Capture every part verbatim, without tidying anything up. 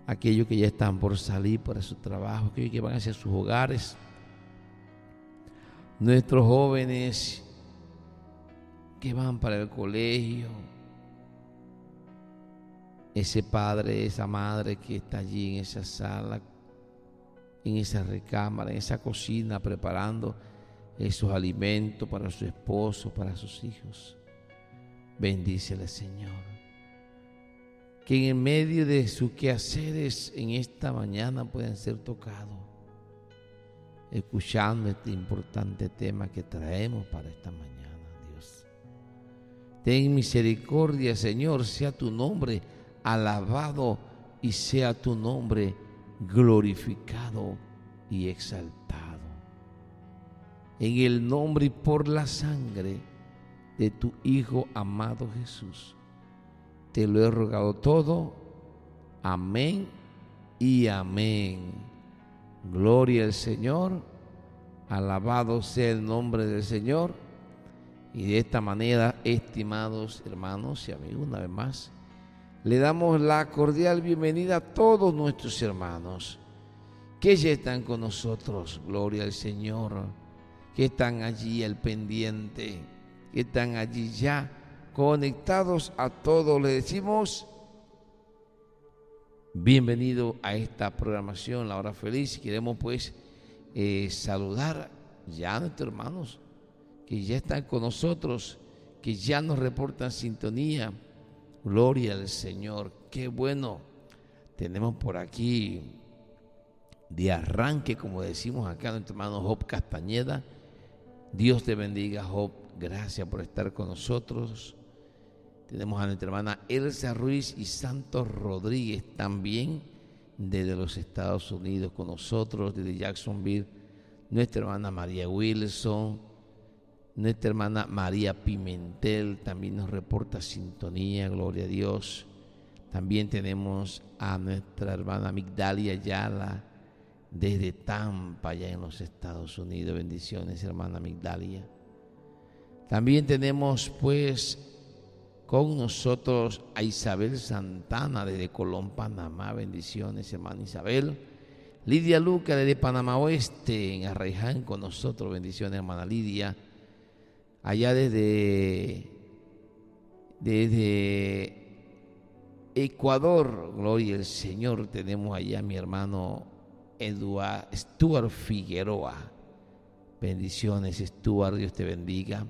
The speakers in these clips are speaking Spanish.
aquellos que ya están por salir para su trabajo, aquellos que van hacia sus hogares, nuestros jóvenes que van para el colegio, ese padre, esa madre que está allí en esa sala, en esa recámara, en esa cocina, preparando esos alimentos para su esposo, para sus hijos. Bendícele, Señor. Que en medio de sus quehaceres en esta mañana puedan ser tocados, escuchando este importante tema que traemos para esta mañana, Dios. Ten misericordia, Señor, sea tu nombre alabado y sea tu nombre glorificado y exaltado. En el nombre y por la sangre de tu Hijo amado Jesús, te lo he rogado todo. Amén y amén. Gloria al Señor. Alabado sea el nombre del Señor. Y de esta manera, estimados hermanos y amigos, una vez más, le damos la cordial bienvenida a todos nuestros hermanos que ya están con nosotros. Gloria al Señor. Que están allí al pendiente, que están allí ya conectados a todos. Le decimos bienvenido a esta programación, La Hora Feliz. Queremos pues eh, saludar ya a nuestros hermanos que ya están con nosotros, que ya nos reportan sintonía. Gloria al Señor. Qué bueno. Tenemos por aquí de arranque, como decimos acá, nuestro hermano Job Castañeda. Dios te bendiga, Job. Gracias por estar con nosotros. Tenemos a nuestra hermana Elsa Ruiz y Santos Rodríguez también desde los Estados Unidos con nosotros, desde Jacksonville. Nuestra hermana María Wilson, nuestra hermana María Pimentel también nos reporta sintonía, gloria a Dios. También tenemos a nuestra hermana Migdalia Ayala desde Tampa, allá en los Estados Unidos. Bendiciones, hermana Migdalia. También tenemos pues con nosotros a Isabel Santana desde Colón, Panamá. Bendiciones, hermana Isabel. Lidia Luca desde Panamá Oeste, en Arraiján, con nosotros. Bendiciones, hermana Lidia. Allá desde, desde Ecuador, gloria al Señor, tenemos allá a mi hermano Eduard, Stuart Figueroa. Bendiciones, Stuart, Dios te bendiga.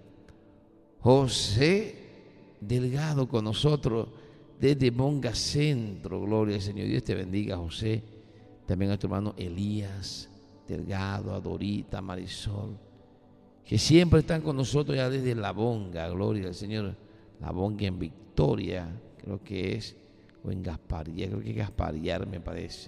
José Delgado con nosotros desde Monga Centro, gloria al Señor, Dios te bendiga, José. También a tu hermano Elías Delgado, a Dorita, Marisol, que siempre están con nosotros ya desde La Bonga, gloria al Señor. La Bonga en Victoria, creo que es, o en Gasparillar, creo que es Gasparillar me parece.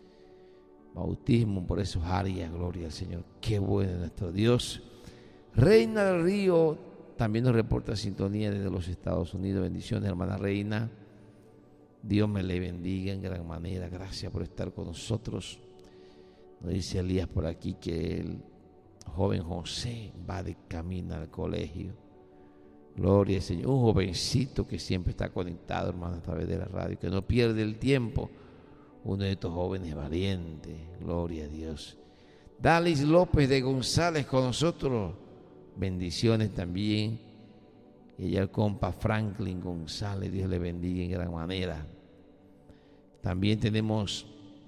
Bautismo por esos áreas, gloria al Señor. Qué bueno nuestro Dios. Reina del Río también nos reporta sintonía desde los Estados Unidos. Bendiciones, hermana Reina. Dios me le bendiga en gran manera. Gracias por estar con nosotros. Nos dice Elías por aquí que el joven José va de camino al colegio. Gloria al Señor. Un jovencito que siempre está conectado, hermano, a través de la radio, que no pierde el tiempo. Uno de estos jóvenes valientes. Gloria a Dios. Dalis López de González con nosotros. Bendiciones también. Y el compa Franklin González, Dios le bendiga en gran manera. También tenemos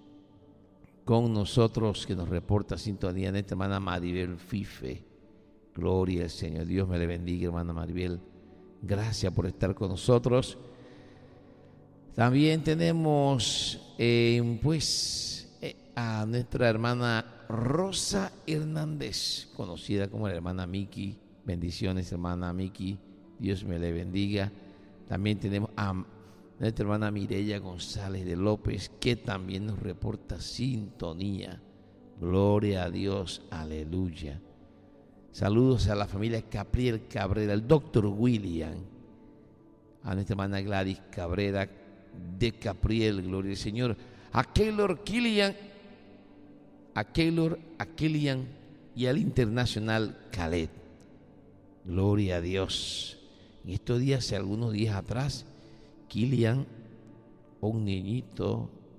con nosotros que nos reporta sintonía nuestra hermana Maribel Fife. Gloria al Señor. Dios me le bendiga, hermana Maribel. Gracias por estar con nosotros. También tenemos eh, pues eh, a nuestra hermana Rosa Hernández, conocida como la hermana Miki. Bendiciones, hermana Miki. Dios me le bendiga. También tenemos a nuestra hermana Mireya González de López, que también nos reporta sintonía. Gloria a Dios, aleluya. Saludos a la familia Capriel Cabrera, al doctor William, a nuestra hermana Gladys Cabrera de Capriel, gloria al Señor, a Keylor Killian, a Keylor, a Killian y al internacional Khaled. Gloria a Dios. En estos días, hace algunos días atrás, Killian, un niñito